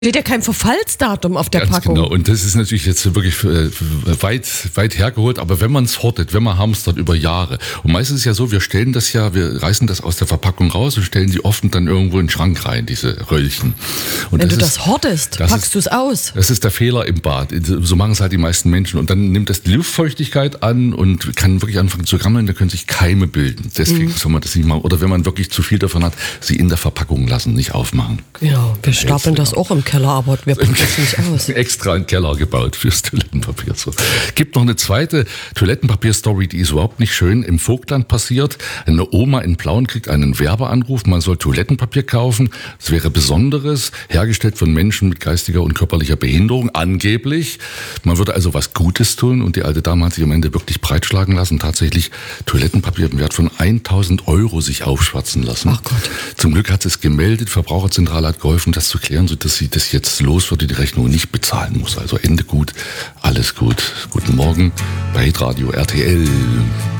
Steht ja kein Verfallsdatum auf der Ganz Packung. Genau, und das ist natürlich jetzt wirklich weit hergeholt, aber wenn man es hortet, wenn man hamstert über Jahre, und meistens ist es ja so, wir reißen das aus der Verpackung raus und stellen die offen dann irgendwo in den Schrank rein, diese Röllchen. Und wenn du das hortest, packst du es aus. Das ist der Fehler im Bad, so machen es halt die meisten Menschen, und dann nimmt das die Luftfeuchtigkeit an und kann wirklich anfangen zu rammeln, da können sich Keime bilden, deswegen soll man das nicht machen, oder wenn man wirklich zu viel davon hat, sie in der Verpackung lassen, nicht aufmachen. Ja, wir stapeln das auch im Keller, aber wir packen das nicht aus. Extra einen Keller gebaut fürs Toilettenpapier. So. Gibt noch eine zweite Toilettenpapier-Story, die ist überhaupt nicht schön. Im Vogtland passiert, eine Oma in Plauen kriegt einen Werbeanruf, man soll Toilettenpapier kaufen. Es wäre Besonderes, hergestellt von Menschen mit geistiger und körperlicher Behinderung, angeblich. Man würde also was Gutes tun, und die alte Dame hat sich am Ende wirklich breitschlagen lassen, tatsächlich Toilettenpapier im Wert von 1.000 € sich aufschwatzen lassen. Ach Gott. Zum Glück hat sie es gemeldet, Verbraucherzentrale hat geholfen, das zu klären, sodass sie das jetzt los wird und die Rechnung nicht bezahlen muss. Also Ende gut, alles gut. Guten Morgen bei Hitradio RTL.